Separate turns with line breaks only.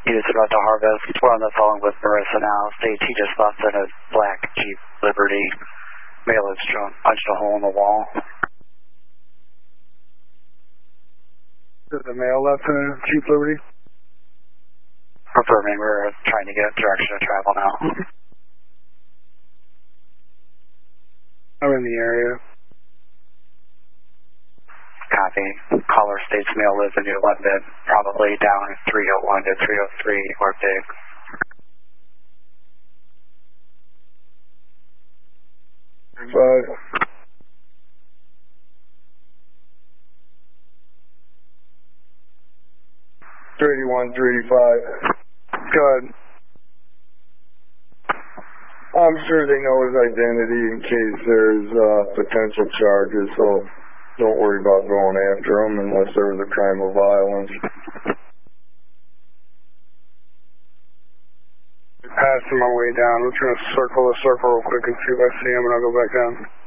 He was about to harvest. We're on the phone with Marissa now. States he just busted a black Jeep Liberty. Male has punched a hole in the wall.
Is the male left in a Jeep Liberty?
Confirming, we're trying to get direction of travel now.
I'm in the area.
Copy. Caller states male lives in New London, probably down 301 to 303 or big.
Five. 381, 385. Go ahead. I'm sure they know his identity in case there's potential charges, so don't worry about going after him unless there was a crime of violence. Passing my way down. I'm just going to circle the circle real quick and see if I see him, and I'll go back down.